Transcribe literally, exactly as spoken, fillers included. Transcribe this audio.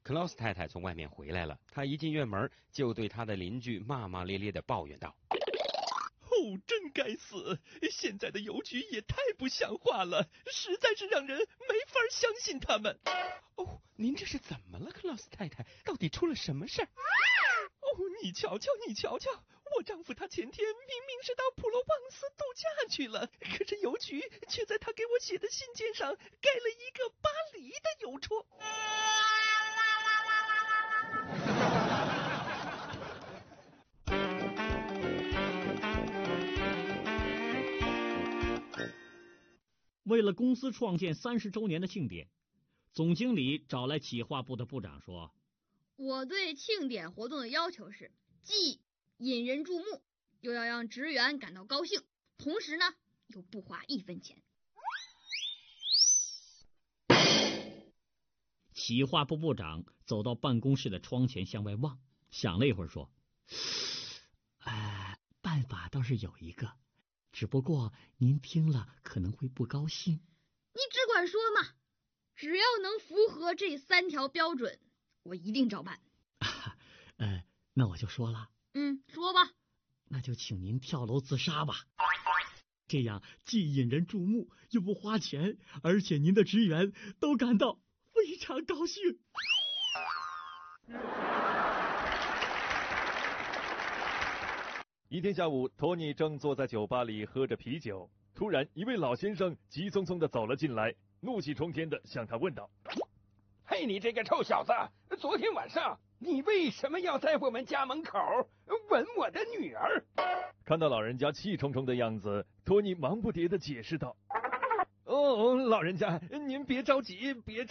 克劳斯太太从外面回来了，她一进院门就对她的邻居骂骂咧咧地抱怨道： 哦，真该死！现在的邮局也太不像话了，实在是让人没法相信他们。 哦，您这是怎么了，克劳斯太太？到底出了什么事儿？ 哦，你瞧瞧，你瞧瞧，我丈夫他前天明明是到普罗旺斯度假去了，可是邮局却在他给我写的信件上盖了一个巴黎的邮戳。 为了公司创建三十周年的庆典，总经理找来企划部的部长说： 我对庆典活动的要求是，既引人注目，又要让职员感到高兴，同时呢，又不花一分钱。 企划部部长走到办公室的窗前向外望，想了一会儿说：哎，办法倒是有一个，只不过您听了可能会不高兴。 你只管说嘛，只要能符合这三条标准，我一定照办。 啊、呃，那我就说了。 嗯，说吧。 那就请您跳楼自杀吧，这样既引人注目又不花钱，而且您的职员都感到非常高兴。 一天下午，托尼正坐在酒吧里喝着啤酒，突然一位老先生急匆匆地走了进来，怒气冲天地向他问道： 嘿，你这个臭小子，昨天晚上你为什么要在我们家门口吻我的女儿？ 看到老人家气冲冲的样子，托尼忙不迭地解释道：哦，老人家您别着急，别